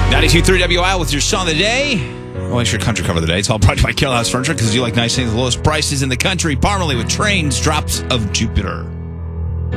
92.3 WIL with your song of the day. Well, it's your country cover of the day. It's all brought to you by Kill House Furniture because you like nice things, the lowest prices in the country. Parmalee with Trains, Drops of Jupiter.